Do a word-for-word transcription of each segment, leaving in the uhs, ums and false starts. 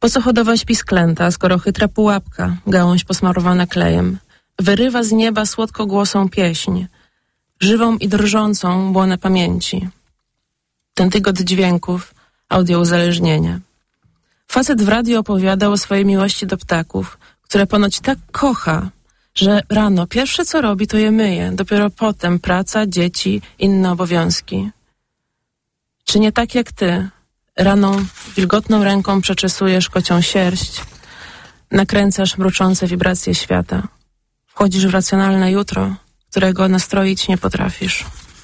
Po co hodować pisklęta, skoro chytra pułapka, gałąź posmarowana klejem, wyrywa z nieba słodkogłosą pieśń, żywą i drżącą błonę pamięci. Ten tygot dźwięków, audio uzależnienia. Facet w radiu opowiadał o swojej miłości do ptaków, które ponoć tak kocha, że rano pierwsze co robi, to je myje, dopiero potem praca, dzieci, inne obowiązki. Czy nie tak jak ty? Rano wilgotną ręką przeczesujesz kocią sierść, nakręcasz mruczące wibracje świata. Wchodzisz w racjonalne jutro, którego nastroić nie potrafisz.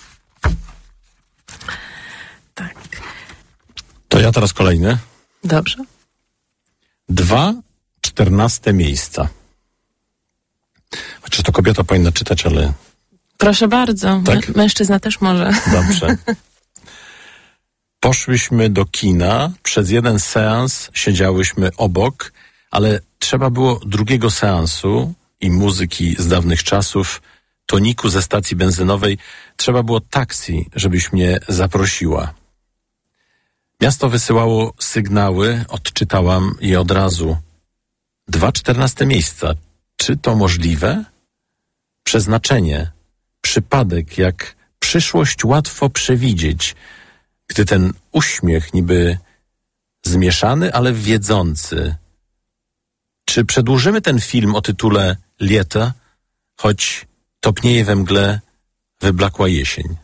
Tak. To ja teraz kolejny. Dobrze. Dwa czternaste miejsca. Chociaż to kobieta powinna czytać, ale... Proszę bardzo. Tak? M- mężczyzna też może. Dobrze. Poszłyśmy do kina, przez jeden seans siedziałyśmy obok, ale trzeba było drugiego seansu i muzyki z dawnych czasów, toniku ze stacji benzynowej. Trzeba było taksi, żebyś mnie zaprosiła. Miasto wysyłało sygnały, odczytałam je od razu. Dwa czternaste miejsca. Czy to możliwe? Przeznaczenie, przypadek, jak przyszłość łatwo przewidzieć, gdy ten uśmiech niby zmieszany, ale wiedzący. Czy przedłużymy ten film o tytule Lieta, choć topnieje we mgle wyblakła jesień?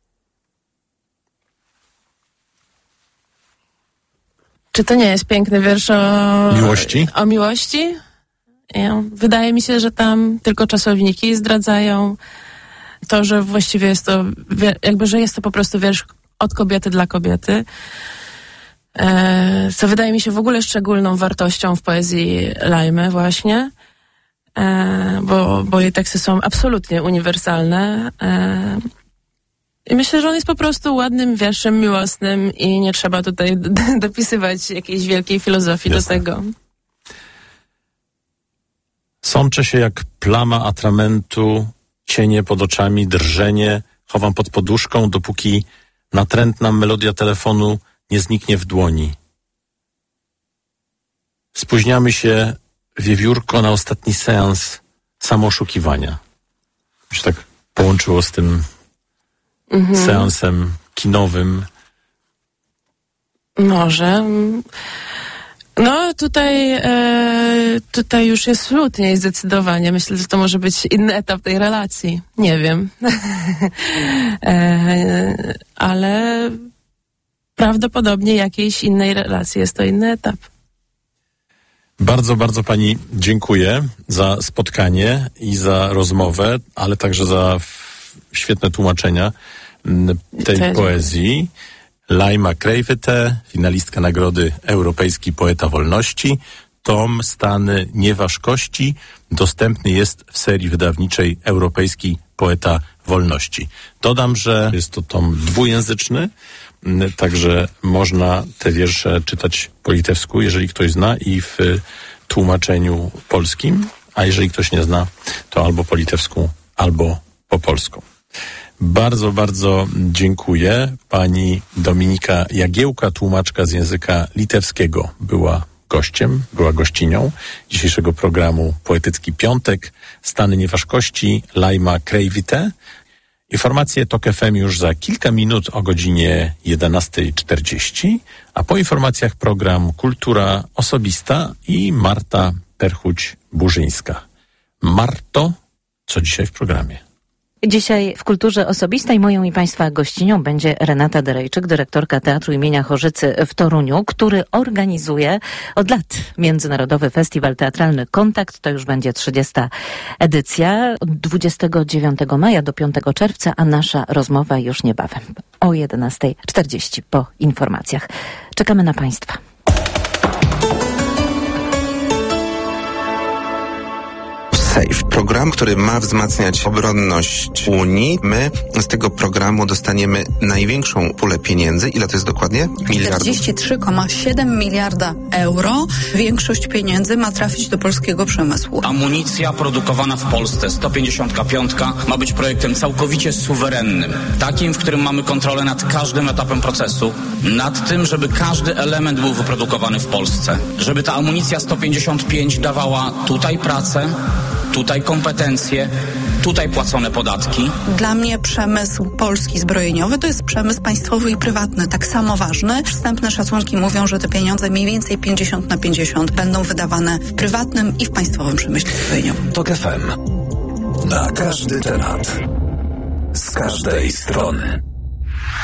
Czy to nie jest piękny wiersz o miłości? O miłości? Ja, wydaje mi się, że tam tylko czasowniki zdradzają to, że właściwie jest to, jakby, że jest to po prostu wiersz od kobiety dla kobiety. E, co wydaje mi się w ogóle szczególną wartością w poezji Lajmy właśnie, e, bo, bo jej teksty są absolutnie uniwersalne. E, I myślę, że on jest po prostu ładnym wierszem miłosnym i nie trzeba tutaj d- dopisywać jakiejś wielkiej filozofii Jasne. do tego. Sączę się jak plama atramentu, cienie pod oczami, drżenie, chowam pod poduszką, dopóki natrętna melodia telefonu nie zniknie w dłoni. Spóźniamy się wiewiórko na ostatni seans samooszukiwania. Się tak połączyło z tym mhm. seansem kinowym. Może. No tutaj e, tutaj już jest trudniej zdecydowanie. Myślę, że to może być inny etap tej relacji. Nie wiem. e, ale prawdopodobnie jakiejś innej relacji jest to inny etap. Bardzo, bardzo pani dziękuję za spotkanie i za rozmowę, ale także za świetne tłumaczenia tej Cześć. poezji. Lajma Krejwyte, finalistka Nagrody Europejski Poeta Wolności. Tom Stany Nieważkości dostępny jest w serii wydawniczej Europejski Poeta Wolności. Dodam, że jest to tom dwujęzyczny, także można te wiersze czytać po litewsku, jeżeli ktoś zna, i w tłumaczeniu polskim, a jeżeli ktoś nie zna, to albo po litewsku, albo po polsku. Bardzo, bardzo dziękuję. Pani Dominika Jagiełka, tłumaczka z języka litewskiego, była gościem, była gościnią dzisiejszego programu Poetycki Piątek. Stany Nieważkości, Lajma Krejwyte. Informacje Tok F M już za kilka minut o godzinie jedenasta czterdzieści, a po informacjach program Kultura Osobista i Marta Perchuć-Burzyńska. Marto, co dzisiaj w programie? Dzisiaj w Kulturze Osobistej moją i Państwa gościnią będzie Renata Derejczyk, dyrektorka Teatru imienia Chorzycy w Toruniu, który organizuje od lat Międzynarodowy Festiwal Teatralny Kontakt. To już będzie trzydziesta edycja od dwudziestego dziewiątego maja do piątego czerwca, a nasza rozmowa już niebawem o jedenasta czterdzieści po informacjach. Czekamy na Państwa. SAFE. Program, który ma wzmacniać obronność Unii. My z tego programu dostaniemy największą pulę pieniędzy. Ile to jest dokładnie? Miliardów? czterdzieści trzy przecinek siedem miliarda euro. Większość pieniędzy ma trafić do polskiego przemysłu. Amunicja produkowana w Polsce, sto pięćdziesiąt pięć, ma być projektem całkowicie suwerennym. Takim, w którym mamy kontrolę nad każdym etapem procesu. Nad tym, żeby każdy element był wyprodukowany w Polsce. Żeby ta amunicja sto pięćdziesiąt pięć dawała tutaj pracę, tutaj kompetencje, tutaj płacone podatki. Dla mnie przemysł polski zbrojeniowy to jest przemysł państwowy i prywatny, tak samo ważny. Wstępne szacunki mówią, że te pieniądze mniej więcej pięćdziesiąt na pięćdziesiąt będą wydawane w prywatnym i w państwowym przemyśle zbrojeniowym. Tok F M. Na każdy temat. Z każdej strony.